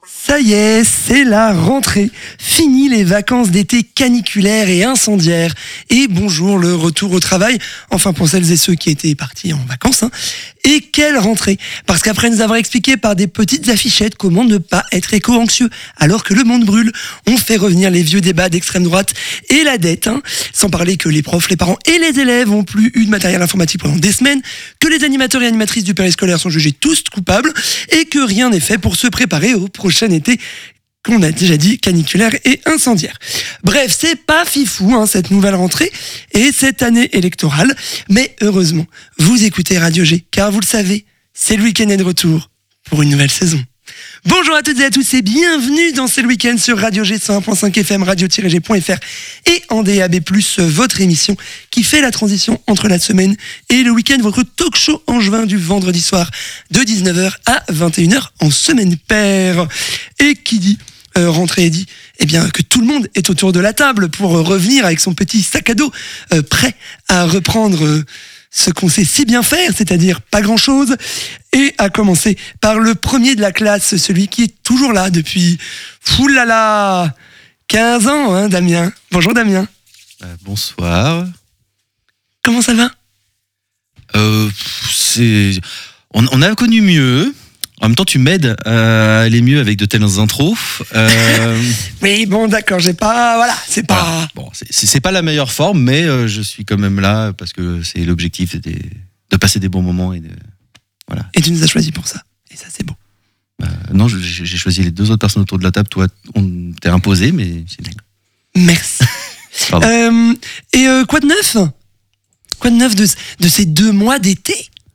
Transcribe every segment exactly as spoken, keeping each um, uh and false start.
Ça y est, c'est la rentrée. Fini les vacances d'été caniculaires et incendiaires. Et bonjour le retour au travail. Enfin pour celles et ceux qui étaient partis en vacances. Hein. Et quelle rentrée! Parce qu'après nous avoir expliqué par des petites affichettes comment ne pas être éco-anxieux alors que le monde brûle, on fait revenir les vieux débats d'extrême droite et la dette. Hein. Sans parler que les profs, les parents et les élèves ont plus eu de matériel informatique pendant des semaines, que les animateurs et animatrices du périscolaire sont jugés tous coupables et que rien n'est fait pour se préparer au prochain été qu'on a déjà dit caniculaire et incendiaire. Bref, c'est pas fifou hein, cette nouvelle rentrée et cette année électorale, mais heureusement, vous écoutez Radio G, car vous le savez, c'est le week-end est de retour pour une nouvelle saison. Bonjour à toutes et à tous et bienvenue dans C'est le week-end sur Radio G cent un point cinq F M, radio tiret g point f r et en D A B plus, votre émission qui fait la transition entre la semaine et le week-end, votre talk show angevin du vendredi soir de dix-neuf heures à vingt et une heures en semaine paire. Et qui dit euh, rentrée dit eh bien que tout le monde est autour de la table pour euh, revenir avec son petit sac à dos euh, prêt à reprendre euh, ce qu'on sait si bien faire, c'est-à-dire pas grand-chose, et à commencer par le premier de la classe, celui qui est toujours là depuis, foulala, quinze ans, hein, Damien. Bonjour Damien. Euh, bonsoir. Comment ça va ? Euh, c'est... On, on a connu mieux. En même temps, tu m'aides à aller mieux avec de telles intros. Euh... oui, bon, d'accord, j'ai pas... Voilà, c'est pas... Voilà. Bon, c'est, c'est pas la meilleure forme, mais euh, je suis quand même là parce que c'est l'objectif c'était de passer des bons moments. Et, de... voilà. Et tu nous as choisi pour ça. Et ça, c'est beau. Euh, non, j'ai, j'ai choisi les deux autres personnes autour de la table. Toi, on t'est imposé, mais c'est bien. Merci. euh, et euh, quoi de neuf ? Quoi de neuf de, de ces deux mois d'été ?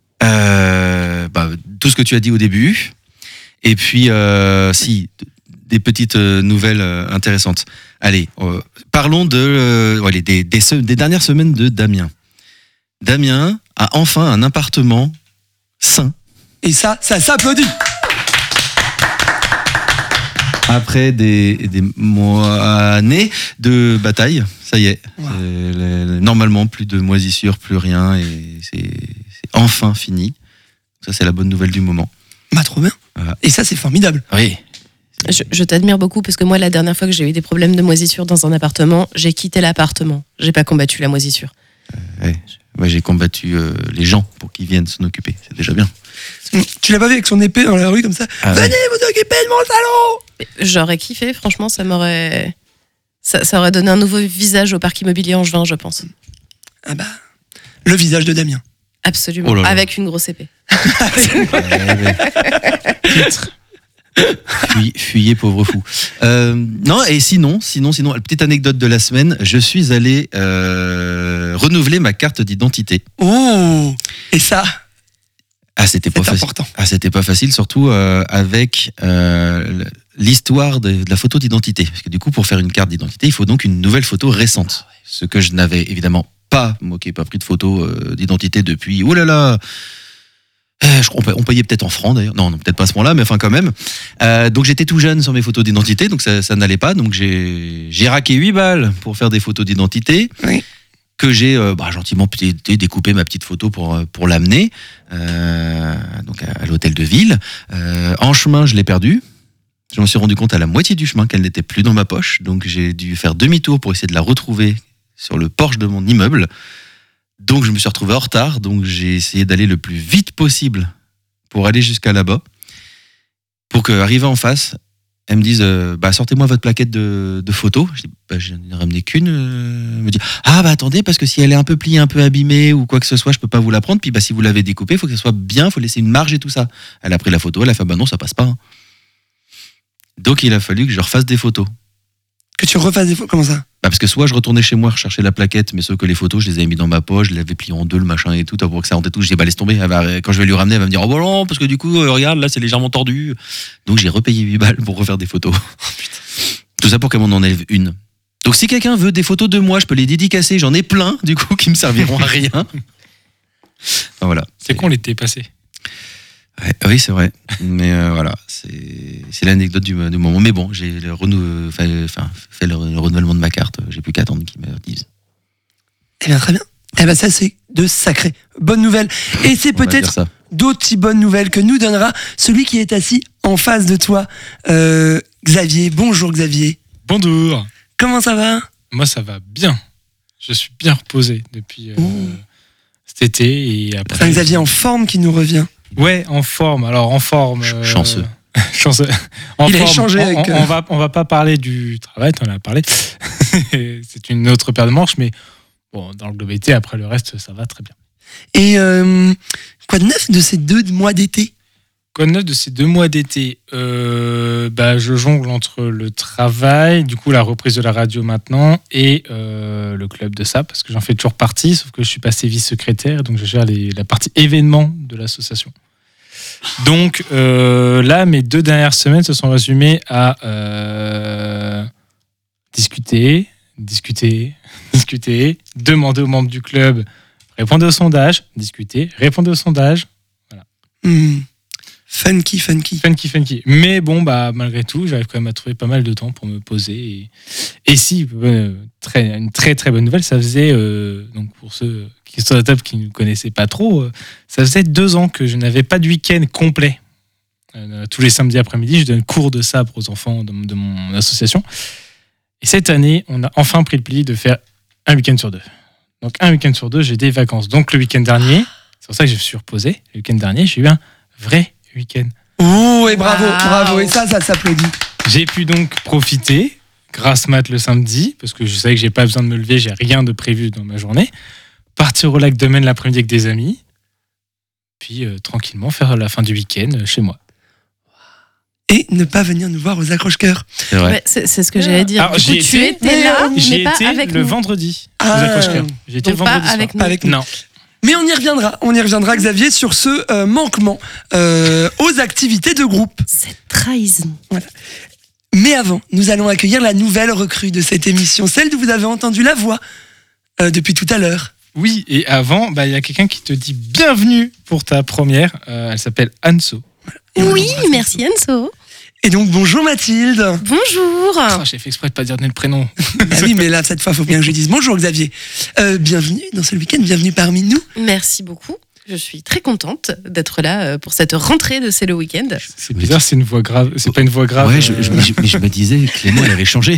Euh, bah, tout ce que tu as dit au début, et puis euh, si des petites euh, nouvelles euh, intéressantes. Allez, euh, parlons de euh, ouais, des, des, des dernières semaines de Damien. Damien a enfin un appartement sain. Et ça, ça s'applaudit. Après des, des mois années de bataille, ça y est. Wow. C'est, normalement, plus de moisissures, plus rien, et c'est enfin fini. Ça, c'est la bonne nouvelle du moment. Bah, trop bien. Voilà. Et ça, c'est formidable. Oui. Je, je t'admire beaucoup parce que moi, la dernière fois que j'ai eu des problèmes de moisissure dans un appartement, j'ai quitté l'appartement. J'ai pas combattu la moisissure. Euh, ouais. Ouais, j'ai combattu euh, les gens pour qu'ils viennent s'en occuper. C'est déjà bien. Tu l'as pas vu avec son épée dans la rue comme ça ? ah, Venez ouais. vous occuper de mon salon ! J'aurais kiffé, franchement, ça m'aurait... Ça, ça aurait donné un nouveau visage au parc immobilier angevin, je pense. Ah bah, le visage de Damien. Absolument, oh là là. Avec une grosse épée. Fuy, fuyez, pauvre fou. Euh, non, et sinon, sinon, sinon, petite anecdote de la semaine, je suis allé euh, renouveler ma carte d'identité. Oh, et ça Ah, c'était c'est pas facile. Important. Ah, c'était pas facile, surtout euh, avec euh, l'histoire de, de la photo d'identité. Parce que du coup, pour faire une carte d'identité, il faut donc une nouvelle photo récente. Ce que je n'avais évidemment pas, moi qui n'ai pas pris de photo euh, d'identité depuis, oh là là, euh, je, on, on payait peut-être en francs d'ailleurs, non, non peut-être pas à ce moment-là, mais enfin quand même. Euh, donc j'étais tout jeune sur mes photos d'identité, donc ça, ça n'allait pas, donc j'ai, j'ai raqué huit balles pour faire des photos d'identité. Oui. Que j'ai euh, bah, gentiment découpé ma petite photo pour, pour l'amener euh, donc à, à l'hôtel de ville. Euh, en chemin, je l'ai perdue. Je m'en suis rendu compte à la moitié du chemin qu'elle n'était plus dans ma poche, donc j'ai dû faire demi-tour pour essayer de la retrouver sur le porche de mon immeuble. Donc je me suis retrouvé en retard, donc j'ai essayé d'aller le plus vite possible pour aller jusqu'à là-bas, pour qu'arrivé en face, elle me dise euh, bah, sortez-moi votre plaquette de, de photos. Je dis bah, je n'en ai ramené qu'une. Euh, elle me dit ah bah attendez, parce que si elle est un peu pliée, un peu abîmée ou quoi que ce soit, je peux pas vous la prendre. Puis bah, si vous l'avez découpée, il faut que ça soit bien, il faut laisser une marge et tout ça. Elle a pris la photo, elle a fait bah non, ça passe pas. Hein. Donc il a fallu que je refasse des photos. Que tu refasses des photos, comment ça ? Bah parce que soit je retournais chez moi rechercher la plaquette, mais sauf que les photos, je les avais mis dans ma poche, je l'avais plié en deux, le machin et tout, pour que ça rentre et tout. Je dis bah laisse tomber. Va, quand je vais lui ramener, elle va me dire oh bah non, parce que du coup, euh, regarde, là c'est légèrement tordu. Donc j'ai repayé huit balles pour refaire des photos. Oh, putain. Tout ça pour qu'elle m'en enlève une. Donc si quelqu'un veut des photos de moi, je peux les dédicacer. J'en ai plein, du coup, qui me serviront à rien. Enfin, voilà. C'est con l'été passé. Ouais, oui, c'est vrai. Mais euh, voilà, c'est, c'est l'anecdote du, du moment. Mais bon, j'ai le renou, fait, enfin, fait le, le renouvellement de ma carte. J'ai plus qu'à attendre qu'ils me disent. Eh bien, très bien. Eh bien, ça, c'est de sacrées bonnes nouvelles. Et c'est On peut-être d'autres si bonnes nouvelles que nous donnera celui qui est assis en face de toi, euh, Xavier. Bonjour Xavier. Bonjour. Comment ça va ? Moi, ça va bien. Je suis bien reposé depuis euh, cet été et après. C'est un Xavier en forme qui nous revient. Ouais, en forme. Alors en forme. Ch- euh, chanceux. chanceux. En Il a forme. échangé on, avec, on, euh, on va on va pas parler du travail. T'en as parlé. C'est une autre paire de manches, mais bon, dans le globalité, après le reste, ça va très bien. Et euh, quoi de neuf de ces deux mois d'été ? Quoi de neuf de ces deux mois d'été euh, bah, je jongle entre le travail, du coup la reprise de la radio maintenant, et euh, le club de ça, parce que j'en fais toujours partie, sauf que je suis passé vice-secrétaire, donc je gère les, la partie événements de l'association. Donc euh, là, mes deux dernières semaines se sont résumées à euh, discuter, discuter, discuter, demander aux membres du club, répondre au sondage, discuter, répondre au sondage. Hmm. Funky, funky. Funky, funky. Mais bon, bah, malgré tout, j'arrive quand même à trouver pas mal de temps pour me poser. Et, et si, euh, très, une très très bonne nouvelle, ça faisait, euh, donc pour ceux qui sont à la table qui ne connaissaient pas trop, euh, ça faisait deux ans que je n'avais pas de week-end complet. Euh, tous les samedis après-midi, je donne cours de sabre aux enfants de, de mon association. Et cette année, on a enfin pris le pli de faire un week-end sur deux. Donc un week-end sur deux, j'ai des vacances. Donc le week-end dernier, c'est pour ça que je me suis reposé, le week-end dernier, j'ai eu un vrai week-end. Oh, et bravo, Wow. bravo. Et ça, ça s'applaudit. J'ai pu donc profiter, grâce mat le samedi, parce que je savais que j'ai pas besoin de me lever, j'ai rien de prévu dans ma journée. Partir au lac de Maine l'après-midi avec des amis, puis euh, tranquillement faire la fin du week-end euh, chez moi. Et ne pas venir nous voir aux accroche-cœurs. C'est vrai. Ouais, c'est, c'est ce que j'allais dire. Alors, Du coup, j'y tu étais, étais mais, là, euh, mais J'y pas étais avec le nous. vendredi aux Ah. accroche-cœurs. J'y étais le Donc pas vendredi soir. avec nous. Pas avec nous. Non. Mais on y reviendra, on y reviendra, Xavier, sur ce euh, manquement euh, aux activités de groupe. Cette trahison. Mais avant, nous allons accueillir la nouvelle recrue de cette émission, celle d'où vous avez entendu la voix euh, depuis tout à l'heure. Oui, et avant, bah, il y a quelqu'un qui te dit bienvenue pour ta première. Euh, elle s'appelle Anso. Et on Oui, l'embrasse, merci Enzo. Et donc, bonjour Mathilde. Bonjour. Ah, j'ai fait exprès de pas dire le prénom. Ah oui, mais là, cette fois, il faut bien que je dise bonjour Xavier. Euh, bienvenue dans ce week-end, bienvenue parmi nous. Merci beaucoup. Je suis très contente d'être là euh, pour cette rentrée de C'est le week-end. C'est bizarre, c'est une voix grave. C'est pas une voix grave. Ouais, je, je, euh, mais je- mais je me disais, Clément, il avait changé.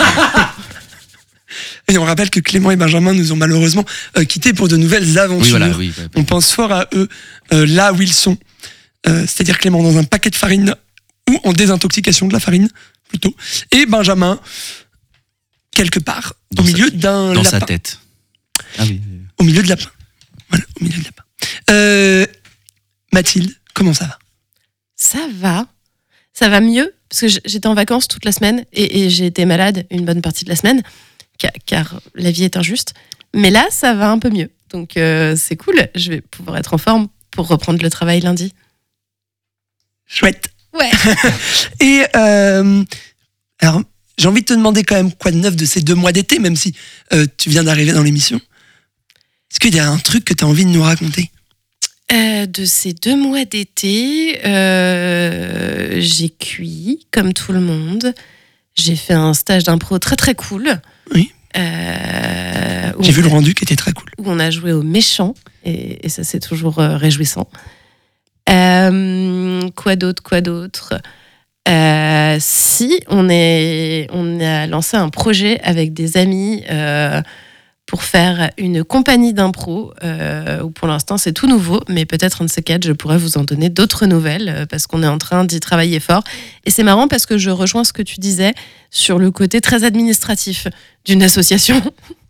Et on rappelle que Clément et Benjamin nous ont malheureusement euh, quittés pour de nouvelles aventures. Oui, voilà, oui. ouais, On pense fort à eux, euh, là où ils sont. Euh, c'est-à-dire Clément dans un paquet de farine ou en désintoxication de la farine, plutôt. Et Benjamin, quelque part, Dans au sa- milieu d'un Dans lapin. sa tête. Ah oui. Au milieu de lapin. Voilà, au milieu de lapin. Euh, Mathilde, comment ça va ? Ça va. Ça va mieux, parce que j- j'étais en vacances toute la semaine et, et j'ai été malade une bonne partie de la semaine, car, car la vie est injuste. Mais là, ça va un peu mieux. Donc euh, c'est cool, je vais pouvoir être en forme pour reprendre le travail lundi. Chouette. Ouais. Et euh, alors, j'ai envie de te demander quand même quoi de neuf de ces deux mois d'été, même si euh, tu viens d'arriver dans l'émission. Est-ce qu'il y a un truc que tu as envie de nous raconter ? Euh, de ces deux mois d'été, euh, j'ai cuit comme tout le monde. J'ai fait un stage d'impro très très cool. Oui. Euh, où J'ai on vu le a- rendu qui était très cool. où on a joué au méchant et, et ça c'est toujours euh, réjouissant. Euh, quoi d'autre, quoi d'autre Euh, Si on est, on a lancé un projet avec des amis euh, pour faire une compagnie d'impro. Euh, où pour l'instant c'est tout nouveau, mais peut-être un de ces quatre je pourrais vous en donner d'autres nouvelles euh, parce qu'on est en train d'y travailler fort. Et c'est marrant parce que je rejoins ce que tu disais sur le côté très administratif d'une association.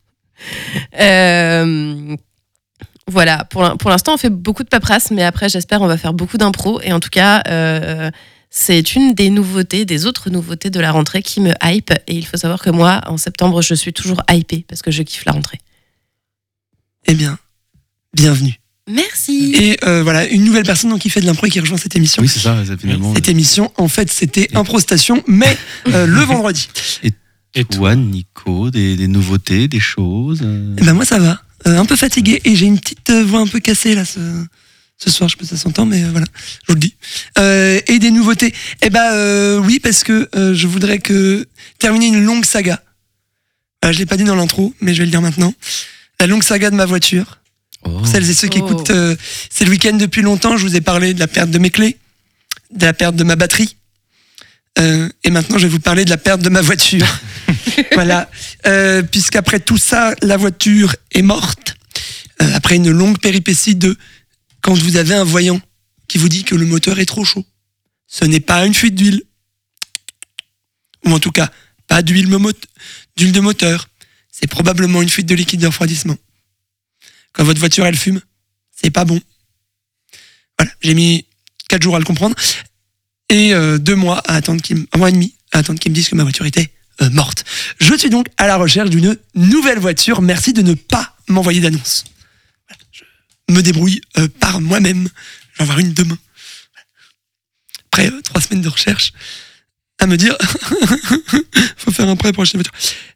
Euh, voilà, pour, l'in- pour l'instant, on fait beaucoup de paperasse, mais après, j'espère, on va faire beaucoup d'impro. Et en tout cas, euh, c'est une des nouveautés, des autres nouveautés de la rentrée qui me hype. Et il faut savoir que moi, en septembre, je suis toujours hypée parce que je kiffe la rentrée. Eh bien, bienvenue. Merci. Et euh, voilà, une nouvelle personne donc, qui fait de l'impro et qui rejoint cette émission. Oui, c'est ça, ça, finalement. Cette émission, en fait, c'était Improstation, mais euh, le vendredi. Et Toi, Nico, des, des nouveautés, des choses. euh, Eh ben moi, ça va. Euh, un peu fatigué et j'ai une petite euh, voix un peu cassée là ce, ce soir. Je sais pas si ça s'entend, mais euh, voilà, je vous le dis. Euh, et des nouveautés. Eh ben euh, oui, parce que euh, je voudrais que terminer une longue saga. Euh, je l'ai pas dit dans l'intro, mais je vais le dire maintenant. La longue saga de ma voiture. Oh. Pour celles et ceux qui Oh. écoutent, euh, c'est le week-end depuis longtemps. Je vous ai parlé de la perte de mes clés, de la perte de ma batterie. Euh, et maintenant, je vais vous parler de la perte de ma voiture. Voilà. Euh, puisqu'après tout ça, la voiture est morte. Euh, après une longue péripétie de quand vous avez un voyant qui vous dit que le moteur est trop chaud. Ce n'est pas une fuite d'huile. Ou en tout cas, pas d'huile, mot- d'huile de moteur. C'est probablement une fuite de liquide de refroidissement. Quand votre voiture, elle fume, c'est pas bon. Voilà, j'ai mis quatre jours à le comprendre. Et euh, deux mois à attendre qu'il me, un mois et demi à attendre qu'ils me disent que ma voiture était euh, morte. Je suis donc à la recherche d'une nouvelle voiture. Merci de ne pas m'envoyer d'annonce. Voilà, je me débrouille euh, par moi-même. Je vais avoir une demain. Après euh, trois semaines de recherche, à me dire, faut faire un prêt pour acheter une voiture.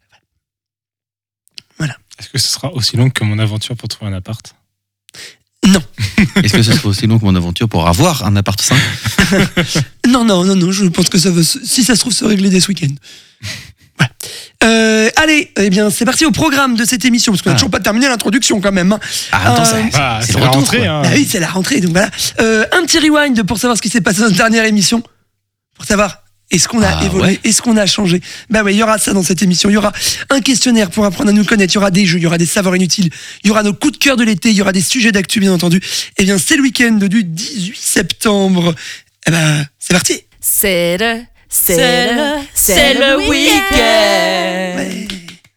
Voilà. Est-ce que ce sera aussi long que mon aventure pour trouver un appart? Non. Est-ce que ce sera aussi long que mon aventure pour avoir un appart sain? Non, non, non, non, je pense que ça va, se- si ça se trouve, se régler dès ce week-end. Voilà. Euh, allez, eh bien, c'est parti au programme de cette émission, parce qu'on n'a Ah. toujours pas terminé l'introduction quand même. Hein. Ah, attends, Euh, c'est, Ah, c'est c'est le la retour, rentrée, quoi. hein. Bah oui, c'est la rentrée, donc voilà. Euh, un petit rewind pour savoir ce qui s'est passé dans cette dernière émission, pour savoir est-ce qu'on a Ah, évolué, ouais. est-ce qu'on a changé. Bah oui, il y aura ça dans cette émission. Il y aura un questionnaire pour apprendre à nous connaître, il y aura des jeux, il y aura des savoirs inutiles, il y aura nos coups de cœur de l'été, il y aura des sujets d'actu, bien entendu. Eh bien, c'est le week-end du dix-huit septembre. Eh ben, c'est parti. C'est le, c'est C'est le, le- c'est le week-end. Ouais.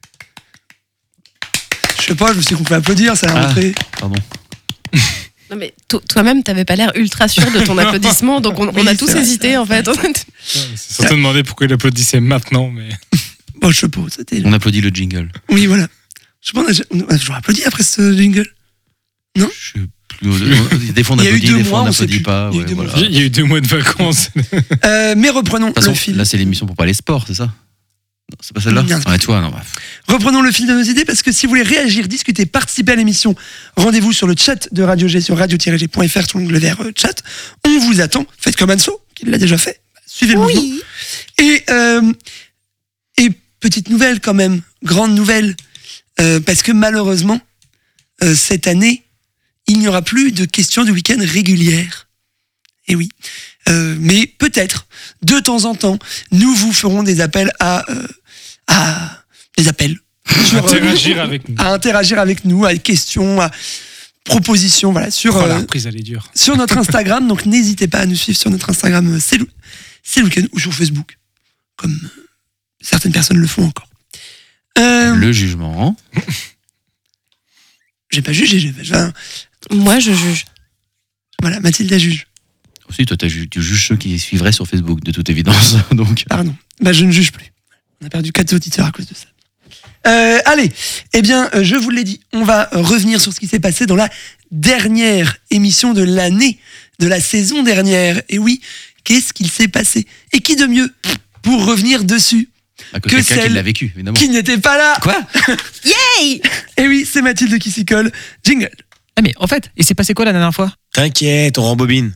Je sais pas, je me suis dit qu'on pouvait applaudir, ça a Ah. rentré. Pardon. Non mais to- toi-même, t'avais pas l'air ultra sûr de ton applaudissement, donc on, on Oui, a c'est tous vrai, hésité c'est en fait. C'est surtout demandé pourquoi il applaudissait maintenant, mais. Bon, je sais pas, c'était. On applaudit le jingle. Oui, voilà. Je pense qu'on a, on a toujours applaudi après ce jingle. Je sais plus. Des fois on Il y a eu applaudit, deux des fois mois, on on sait n'applaudit plus. pas. Il y a eu ouais, deux mois. voilà. Il y a eu deux mois de vacances. Euh, mais reprenons De toute façon, le fil. là c'est l'émission pour parler sport, c'est ça? Non, c'est pas celle-là? Bien, c'est pas Ouais, toi, non. Bah, Reprenons le fil de nos idées parce que si vous voulez réagir, discuter, participer à l'émission, rendez-vous sur le chat de Radio G sur radio tiret g point f r sur l'onglet vert euh, chat. On vous attend. Faites comme Anso, qui l'a déjà fait. Suivez le mouvement. Oui. Et, euh, et petite nouvelle quand même, grande nouvelle, euh, parce que malheureusement, euh, cette année, il n'y aura plus de questions du week-end régulières. Et oui. Euh, mais peut-être, de temps en temps, nous vous ferons des appels à... euh, à des appels. Sur, euh, Interagir avec nous. à interagir avec nous, à questions, à propositions, voilà, sur, Oh, la euh, reprise, elle est dure. sur notre Instagram. Donc n'hésitez pas à nous suivre sur notre Instagram, euh, c'est le, c'est le week-end, ou sur Facebook, comme euh, certaines personnes le font encore. Euh, le jugement. J'ai pas jugé, j'ai, enfin, Moi, je juge. voilà, Mathilde la juge. Aussi, toi, t'as ju- tu juges ceux qui suivraient sur Facebook, de toute évidence. Donc, Pardon, bah je ne juge plus. On a perdu quatre auditeurs à cause de ça. Euh, allez, eh bien, euh, je vous l'ai dit, on va euh, revenir sur ce qui s'est passé dans la dernière émission de l'année, de la saison dernière. Et oui, qu'est-ce qu'il s'est passé? Et qui de mieux pour revenir dessus à cause Que de quelqu'un qui celle l'a vécu, évidemment. qui n'était pas là? Quoi? Yay! Et oui, c'est Mathilde qui s'y colle. Jingle. Ah mais en fait, il s'est passé quoi la dernière fois? T'inquiète, on rembobine.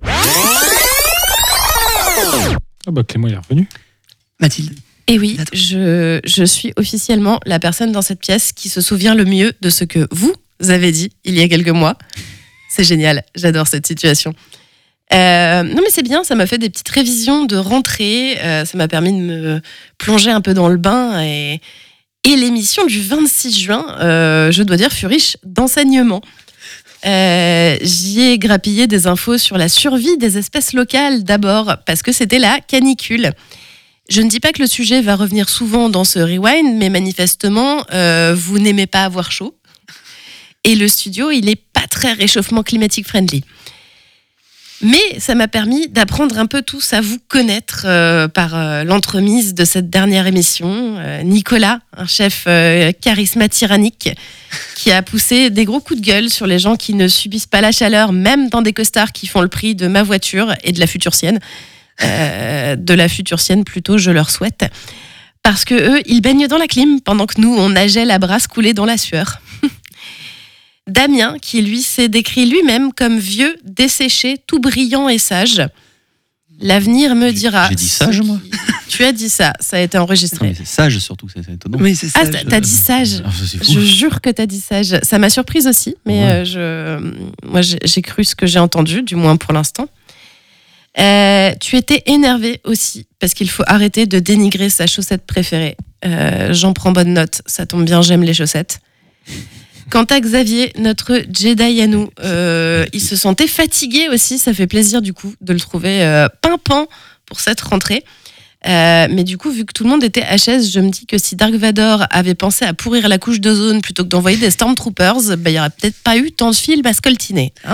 Ah bah Clément, il est revenu. Mathilde. Et oui, Attends. je, je suis officiellement la personne dans cette pièce qui se souvient le mieux de ce que vous avez dit il y a quelques mois. C'est génial, j'adore cette situation. Euh, non mais c'est bien, ça m'a fait des petites révisions de rentrée, euh, ça m'a permis de me plonger un peu dans le bain et, et l'émission du vingt-six juin, euh, je dois dire, fut riche d'enseignements. Euh, j'y ai grappillé des infos sur la survie des espèces locales d'abord, parce que c'était la canicule. Je ne dis pas que le sujet va revenir souvent dans ce rewind, mais manifestement, euh, vous n'aimez pas avoir chaud. Et le studio, il n'est pas très réchauffement climatique friendly. Mais ça m'a permis d'apprendre un peu tous à vous connaître euh, par euh, l'entremise de cette dernière émission. Euh, Nicolas, un chef euh, charisma tyrannique, qui a poussé des gros coups de gueule sur les gens qui ne subissent pas la chaleur, même dans des costards qui font le prix de ma voiture et de la future sienne. Euh, de la future sienne plutôt, je leur souhaite. Parce que eux, ils baignent dans la clim, pendant que nous, on nageait la brasse coulée dans la sueur. Damien, qui lui s'est décrit lui-même comme vieux, desséché, tout brillant et sage. L'avenir me J'ai- dira. j'ai dit ce sage, moi qui- Tu as dit ça, ça a été Non, enregistré. mais c'est sage surtout, c'est c'est étonnant. Oui, c'est ça. Ah, t'as, t'as dit sage. Ah, ça, c'est fou. Je jure que t'as dit sage. Ça m'a surprise aussi, mais Ouais. euh, je, moi j'ai, j'ai cru ce que j'ai entendu, du moins pour l'instant. Euh, tu étais énervé aussi parce qu'il faut arrêter de dénigrer sa chaussette préférée. Euh, j'en prends bonne note. Ça tombe bien, j'aime les chaussettes. Quant à Xavier, notre Jedi à nous, euh, il se sentait fatigué aussi. Ça fait plaisir du coup de le trouver euh, pimpant pour cette rentrée. Euh, mais du coup, vu que tout le monde était H S, je me dis que si Dark Vador avait pensé à pourrir la couche d'ozone plutôt que d'envoyer des Stormtroopers, bah, il n'y aurait peut-être pas eu tant de films à scoltiner. Hein.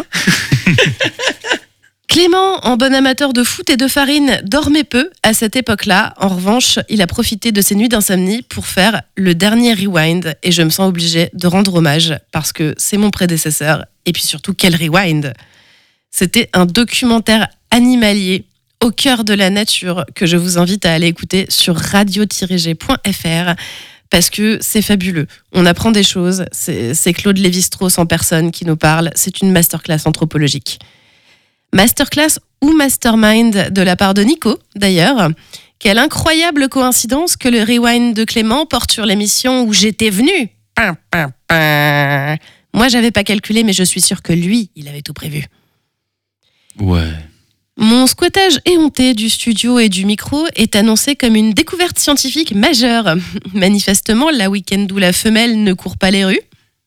Clément, en bon amateur de foot et de farine, dormait peu à cette époque-là. En revanche, il a profité de ses nuits d'insomnie pour faire le dernier Rewind. Et je me sens obligée de rendre hommage parce que c'est mon prédécesseur. Et puis surtout, quel Rewind! C'était un documentaire animalier au cœur de la nature que je vous invite à aller écouter sur radio tiret g point f r parce que c'est fabuleux. On apprend des choses. C'est, c'est Claude Lévi-Strauss en personne qui nous parle. C'est une masterclass anthropologique. Masterclass ou mastermind de la part de Nico, d'ailleurs. Quelle incroyable coïncidence que le rewind de Clément porte sur l'émission où j'étais venue. Pin, pin, pin. Moi, j'avais pas calculé, mais je suis sûre que lui, il avait tout prévu. Ouais. Mon squattage éhonté du studio et du micro est annoncé comme une découverte scientifique majeure. Manifestement, la week-end où la femelle ne court pas les rues.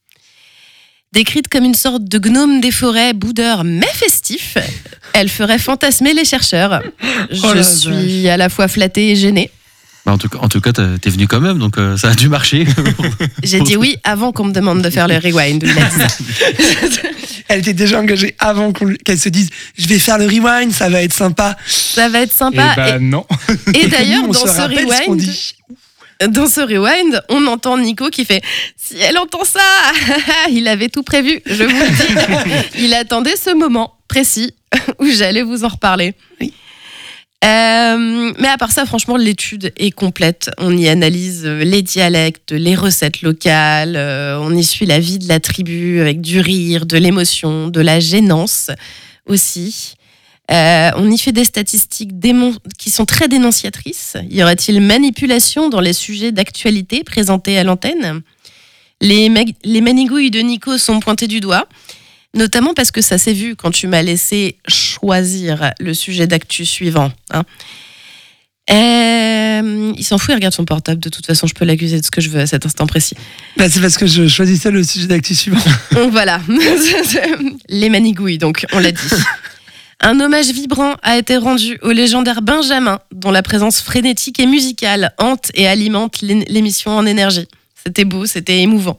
Décrite comme une sorte de gnome des forêts, boudeur mais festif, elle ferait fantasmer les chercheurs. Je Oh la suis à la fois flattée et gênée. Bah, en tout cas, en tout cas t'as- t'es venu quand même, donc euh, ça a dû marcher. J'ai dit oui avant qu'on me demande de faire le rewind. Il a dit ça. Elle était déjà engagée avant qu'on- qu'elle se dise je vais faire le rewind, ça va être sympa. Ça va être Et sympa. bah non. Et, et Et d'ailleurs, nous, on dans se ce rappelle ce qu'on rewind, dit. dans ce rewind, on entend Nico qui fait « Si elle entend ça, il avait tout prévu, je vous le dis. » Il attendait ce moment précis où j'allais vous en reparler. Oui. Euh, mais à part ça, franchement, l'étude est complète. On y analyse les dialectes, les recettes locales, euh, on y suit la vie de la tribu avec du rire, de l'émotion, de la gênance aussi. Euh, on y fait des statistiques démon- qui sont très dénonciatrices. Y aurait-il manipulation dans les sujets d'actualité présentés à l'antenne ? Les, mag- les manigouilles de Nico sont pointées du doigt, notamment parce que ça s'est vu quand tu m'as laissé choisir le sujet d'actu suivant. Hein. Euh, il s'en fout, il regarde son portable. De toute façon, je peux l'accuser de ce que je veux à cet instant précis. Bah, c'est parce que je choisissais le sujet d'actu suivant. Donc voilà, les manigouilles, donc on l'a dit. Un hommage vibrant a été rendu au légendaire Benjamin, dont la présence frénétique et musicale hante et alimente l'é- l'émission en énergie. C'était beau, c'était émouvant.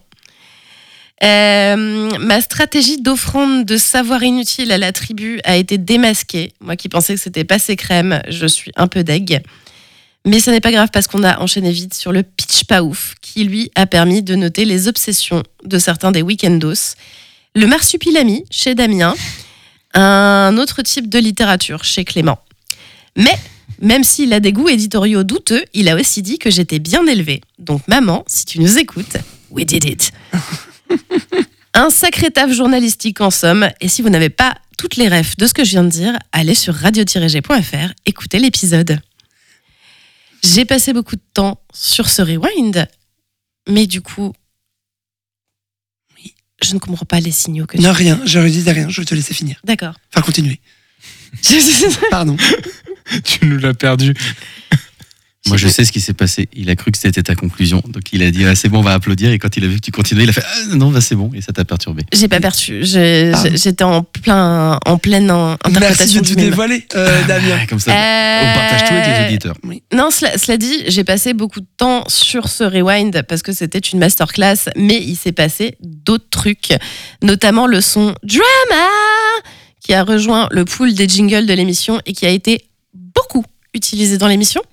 Euh, ma stratégie d'offrande de savoir inutile à la tribu a été démasquée. Moi qui pensais que c'était passé crème, je suis un peu deg. Mais ce n'est pas grave parce qu'on a enchaîné vite sur le pitch pas ouf, qui lui a permis de noter les obsessions de certains des weekendos. Le marsupilami chez Damien, un autre type de littérature chez Clément. Mais, même s'il a des goûts éditoriaux douteux, il a aussi dit que j'étais bien élevée. Donc maman, si tu nous écoutes, we did it. Un sacré taf journalistique en somme. Et si vous n'avez pas toutes les refs de ce que je viens de dire, allez sur radio tiret g point f r, écoutez l'épisode. J'ai passé beaucoup de temps sur ce rewind, mais du coup, je ne comprends pas les signaux que tu... Non, rien, je ne disais rien, je vais te laisser finir. D'accord. Enfin, continuer. Pardon. Tu nous l'as perdu. Moi, je sais ce qui s'est passé. Il a cru que c'était ta conclusion. Donc, il a dit, ah, c'est bon, on va applaudir. Et quand il a vu que tu continuais, il a fait, ah, non, bah, c'est bon. Et ça t'a perturbé. J'ai pas perçu. J'ai- Pardon. J'étais en plein, en pleine in- Merci interprétation de du tout mime. dévoiler, euh, Damien. Ah, comme ça, Euh, on partage tout avec les auditeurs. Non, cela, cela dit, j'ai passé beaucoup de temps sur ce rewind parce que c'était une masterclass, mais il s'est passé d'autres trucs, notamment le son Drama qui a rejoint le pool des jingles de l'émission et qui a été beaucoup utilisé dans l'émission.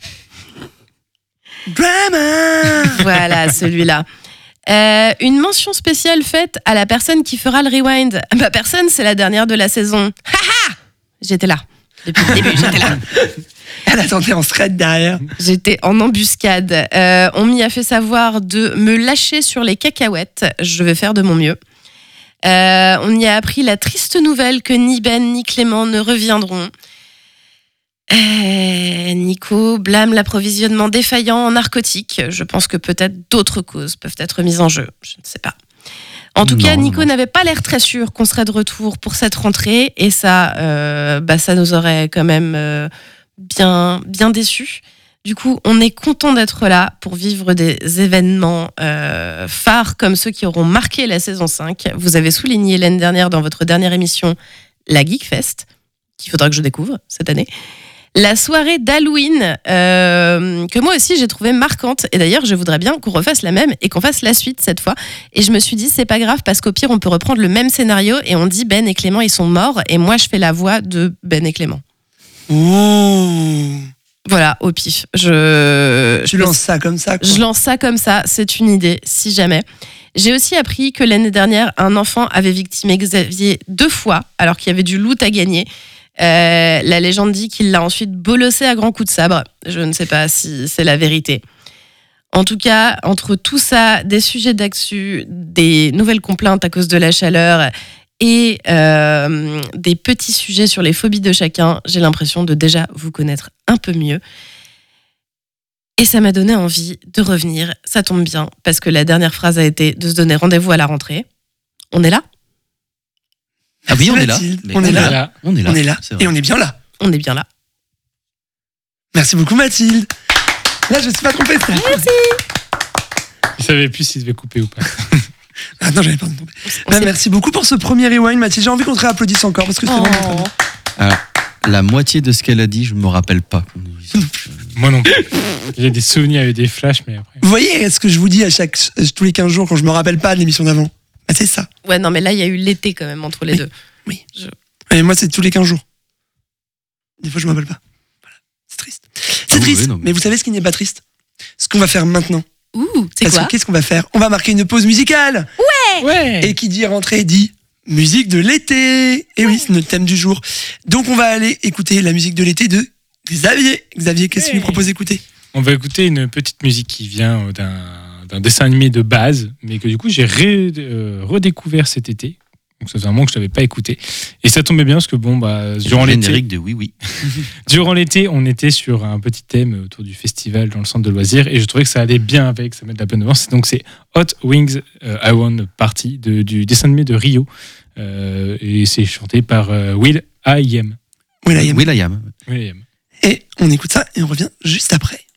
Drama. Voilà, celui-là. Euh, une mention spéciale faite à la personne qui fera le rewind. Ma personne, c'est la dernière de la saison. Ha ha! J'étais là. Depuis le début, j'étais là. Elle attendait en thread derrière. J'étais en embuscade. Euh, on m'y a fait savoir de me lâcher sur les cacahuètes. Je vais faire de mon mieux. Euh, on y a appris la triste nouvelle que ni Ben ni Clément ne reviendront. Euh, Nico blâme l'approvisionnement défaillant en narcotiques. Je pense que peut-être d'autres causes peuvent être mises en jeu. Je ne sais pas. En tout Non, cas, Nico non. n'avait pas l'air très sûr qu'on serait de retour pour cette rentrée. Et ça, euh, bah, ça nous aurait quand même euh, bien, bien déçus. Du coup, on est content d'être là pour vivre des événements euh, phares comme ceux qui auront marqué la saison cinq. Vous avez souligné l'année dernière dans votre dernière émission la Geekfest, qu'il faudra que je découvre cette année. La soirée d'Halloween, euh, que moi aussi j'ai trouvé marquante. Et d'ailleurs, je voudrais bien qu'on refasse la même et qu'on fasse la suite cette fois. Et je me suis dit, c'est pas grave parce qu'au pire, on peut reprendre le même scénario et on dit Ben et Clément, ils sont morts. Et moi, je fais la voix de Ben et Clément. Ouh. Voilà, au pif. Je, Tu je lances ça comme ça, quoi. Je lance ça comme ça, c'est une idée, si jamais. J'ai aussi appris que l'année dernière, un enfant avait victimé Xavier deux fois, alors qu'il y avait du loot à gagner. Euh, la légende dit qu'il l'a ensuite bolossé à grands coups de sabre. Je ne sais pas si c'est la vérité. En tout cas, entre tout ça, des sujets d'actu, des nouvelles complaintes à cause de la chaleur et euh, des petits sujets sur les phobies de chacun, j'ai l'impression de déjà vous connaître un peu mieux. Et ça m'a donné envie de revenir. Ça tombe bien, parce que la dernière phrase a été de se donner rendez-vous à la rentrée. On est là ? Ah oui, on est là. Mathilde, Mais on est là. là. On est là. On est là. c'est vrai. Et on est bien là. On est bien là. Merci beaucoup, Mathilde. Là, je ne suis pas trompé. Ça. Je savais plus s'il devait couper ou pas. Ah non, j'avais pas trompé. On Bah, s'est- merci beaucoup pour ce premier rewind, Mathilde. J'ai envie qu'on te réapplaudisse encore parce que c'est Oh. vraiment très bien. Alors, la moitié de ce qu'elle a dit, je me rappelle pas. qu'on ait vu ça. Moi non plus. J'ai des souvenirs avec des flashs, mais après. Vous voyez ce que je vous dis à chaque, tous les quinze jours quand je me rappelle pas de l'émission d'avant? Bah, c'est ça. Ouais, non, mais là, il y a eu l'été quand même entre les Oui. deux. Et moi, c'est tous les quinze jours. Des fois, je me rappelle pas. Voilà. C'est triste. C'est Ah oui, triste. oui, non, mais- mais vous savez ce qui n'est pas triste? Ce qu'on va faire maintenant. Ouh, c'est Parce quoi que qu'est-ce qu'on va faire? On va marquer une pause musicale. Ouais. Et qui dit rentrée dit musique de l'été. Et oui, c'est notre thème du jour. Donc, on va aller écouter la musique de l'été de Xavier. Xavier, qu'est-ce que tu nous Ouais. proposes d'écouter? On va écouter une petite musique qui vient euh, d'un, d'un dessin animé de base, mais que du coup j'ai ré- euh, redécouvert cet été. Donc ça faisait un moment que je l'avais pas écouté. Et ça tombait bien parce que bon, bah, durant Le l'été, générique de Oui Oui. durant l'été, on était sur un petit thème autour du festival dans le centre de loisirs et je trouvais que ça allait bien avec, ça met de la bonne avance. Donc c'est Hot Wings euh, I Want Party de, du dessin animé de Rio. Euh, et c'est chanté par euh, Will I Am. Oui, là, il y a- Will I Am. Will I Am. Et on écoute ça et on revient juste après.